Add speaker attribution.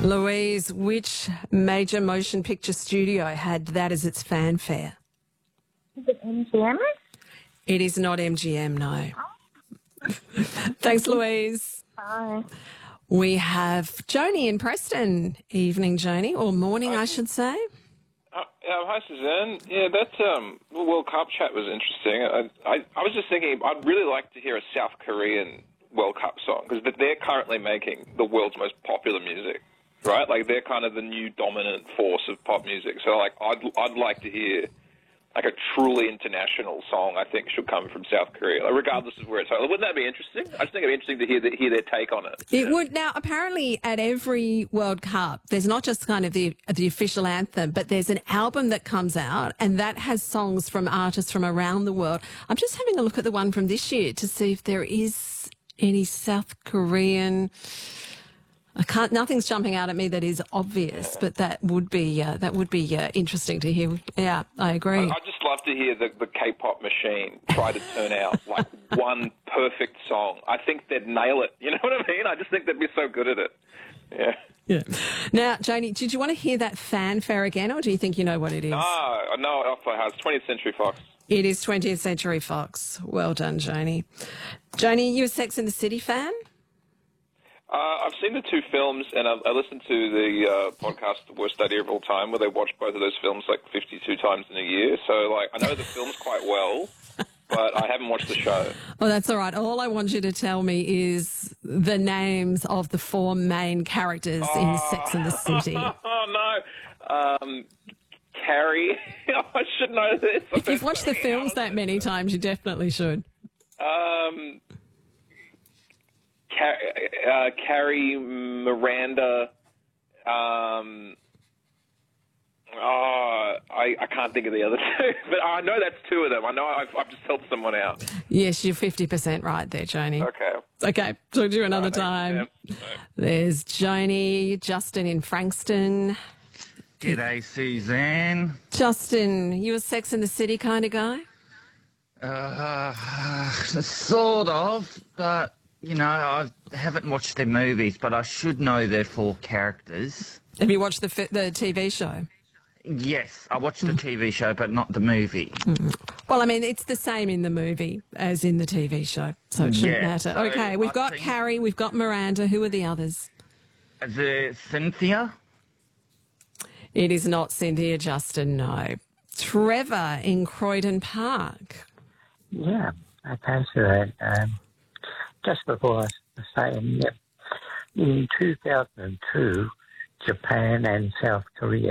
Speaker 1: Louise, which major motion picture studio had that as its fanfare?
Speaker 2: Is it MGM?
Speaker 1: It is not MGM, no. Thanks, Louise.
Speaker 2: Bye.
Speaker 1: We have Joni in Preston. Evening, Joni, or morning, I should say.
Speaker 3: Hi, Suzanne. Yeah, that World Cup chat was interesting. I was just thinking I'd really like to hear a South Korean World Cup song because they're currently making the world's most popular music, right? Like they're kind of the new dominant force of pop music. So like I'd like to hear like a truly international song. I think should come from South Korea, like, regardless of where it's. Wouldn't that be interesting? I just think it'd be interesting to hear their take on it.
Speaker 1: It would. Now, apparently, at every World Cup, there's not just kind of the official anthem, but there's an album that comes out, and that has songs from artists from around the world. I'm just having a look at the one from this year to see if there is any South Korean. Nothing's jumping out at me that is obvious, but that would be interesting to hear. Yeah, I agree.
Speaker 3: I'd just love to hear the K-pop machine try to turn out like one perfect song. I think they'd nail it. You know what I mean? I just think they'd be so good at it. Yeah.
Speaker 1: Yeah. Now, Joni, did you want to hear that fanfare again, or do you think you know what it is?
Speaker 3: No, off by heart. It's 20th Century Fox.
Speaker 1: It is 20th Century Fox. Well done, Joni. Joni, you a Sex and the City fan?
Speaker 3: I've seen the two films, and I listened to the podcast, The Worst Idea of All Time, where they watched both of those films like 52 times in a year. So, like, I know the films quite well, but I haven't watched the show.
Speaker 1: Well, that's all right. All I want you to tell me is the names of the four main characters in Sex and the City.
Speaker 3: Oh, no. Carrie. I should know this.
Speaker 1: If you've watched the films that many times, you definitely should.
Speaker 3: Carrie, Miranda. I can't think of the other two, but I know that's two of them. I know I've just helped someone out.
Speaker 1: Yes, you're 50% right there, Joni.
Speaker 3: Okay.
Speaker 1: Talk to you another time.
Speaker 3: Yeah.
Speaker 1: There's Joni, Justin in Frankston.
Speaker 4: G'day, Suzanne.
Speaker 1: Justin, you a Sex and the City kind of guy?
Speaker 4: Sort of, but, you know, I haven't watched their movies, but I should know their four characters.
Speaker 1: Have you watched the TV show?
Speaker 4: Yes, I watched the TV show, but not the movie.
Speaker 1: Well, I mean, it's the same in the movie as in the TV show, so it shouldn't matter.
Speaker 4: So
Speaker 1: okay, we've got Carrie, we've got Miranda. Who are the others?
Speaker 4: The Cynthia?
Speaker 1: It is not Cynthia, Justin, no. Trevor in Croydon Park.
Speaker 5: Yeah, okay, so just before I say, in 2002, Japan and South Korea